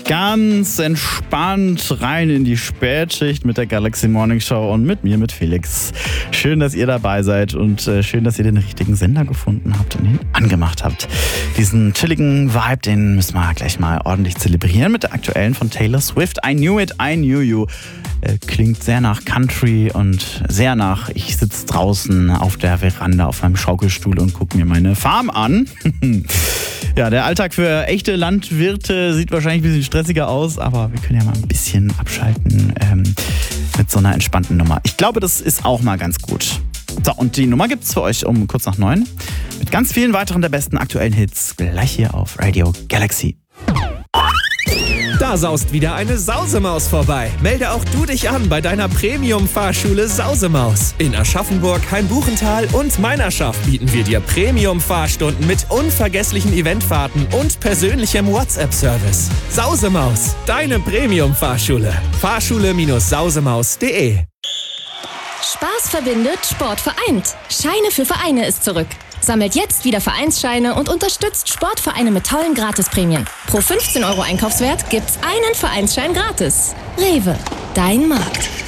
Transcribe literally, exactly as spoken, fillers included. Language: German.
ganz entspannt rein in die Spätschicht mit der Galaxy Morning Show und mit mir, mit Felix. Schön, dass ihr dabei seid und äh, schön, dass ihr den richtigen Sender gefunden habt und ihn angemacht habt. Diesen chilligen Vibe, den müssen wir gleich mal ordentlich zelebrieren mit der aktuellen von Taylor Swift. I Knew It, I Knew You. Äh, klingt sehr nach Country und sehr nach, ich sitze draußen auf der Veranda auf meinem Schaukelstuhl und gucke mir meine Farm an. Ja, der Alltag für echte Landwirte sieht wahrscheinlich ein bisschen stressiger aus, aber wir können ja mal ein bisschen abschalten ähm, mit so einer entspannten Nummer. Ich glaube, das ist auch mal ganz gut. So, und die Nummer gibt's für euch um kurz nach neun. Mit ganz vielen weiteren der besten aktuellen Hits gleich hier auf Radio Galaxy. Da saust wieder eine Sausemaus vorbei. Melde auch du dich an bei deiner Premium-Fahrschule Sausemaus. In Aschaffenburg, Hainbuchental und Meinerschaft bieten wir dir Premium-Fahrstunden mit unvergesslichen Eventfahrten und persönlichem WhatsApp-Service. Sausemaus, deine Premium-Fahrschule. Fahrschule Sausemaus punkt de. Spaß verbindet, Sport vereint. Scheine für Vereine ist zurück. Sammelt jetzt wieder Vereinsscheine und unterstützt Sportvereine mit tollen Gratisprämien. Pro fünfzehn Euro Einkaufswert gibt's einen Vereinsschein gratis. Rewe, dein Markt.